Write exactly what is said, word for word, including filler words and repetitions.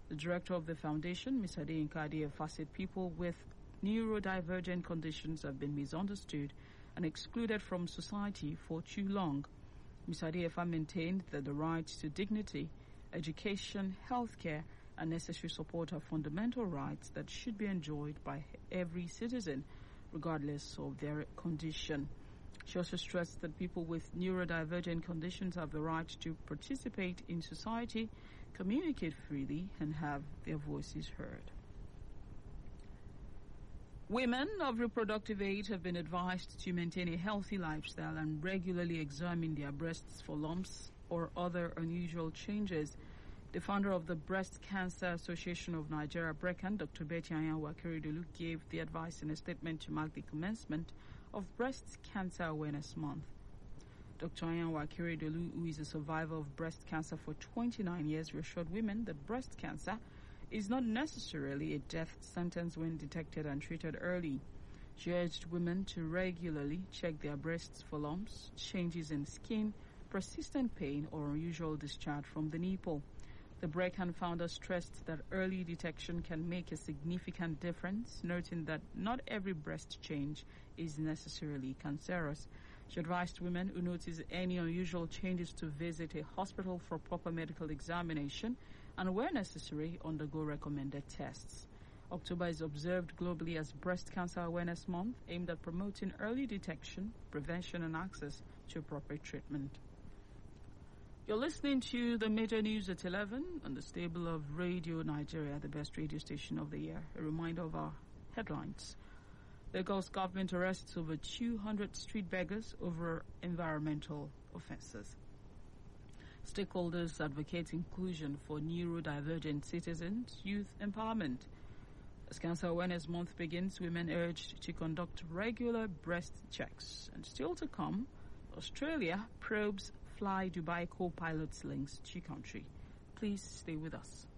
The director of the foundation, Miz Adeyinka Adeyefa, said people with neurodivergent conditions have been misunderstood and excluded from society for too long. Miz Adeyefa maintained that the right to dignity, education, healthcare, and necessary support are fundamental rights that should be enjoyed by every citizen, regardless of their condition. She also stressed that people with neurodivergent conditions have the right to participate in society, communicate freely, and have their voices heard. Women of reproductive age have been advised to maintain a healthy lifestyle and regularly examine their breasts for lumps or other unusual changes. The founder of the Breast Cancer Association of Nigeria, BRECAN, Doctor Betty Anyanwu Akeredolu, gave the advice in a statement to mark the commencement of Breast Cancer Awareness Month. Doctor Anyanwu Akeredolu, who is a survivor of breast cancer for twenty-nine years, reassured women that breast cancer is not necessarily a death sentence when detected and treated early. She urged women to regularly check their breasts for lumps, changes in skin, persistent pain, or unusual discharge from the nipple. The BRECAN founder stressed that early detection can make a significant difference, noting that not every breast change is necessarily cancerous. She advised women who notice any unusual changes to visit a hospital for proper medical examination and, where necessary, undergo recommended tests. October is observed globally as Breast Cancer Awareness Month, aimed at promoting early detection, prevention, and access to appropriate treatment. You're listening to the major news at eleven on the stable of Radio Nigeria, the best radio station of the year. A reminder of our headlines. Lagos government arrests over two hundred street beggars over environmental offences. Stakeholders advocate inclusion for neurodivergent citizens, youth empowerment. As Cancer Awareness Month begins, women urged to conduct regular breast checks. And still to come, Australia probes Fly Dubai co-pilot's links to country. Please stay with us.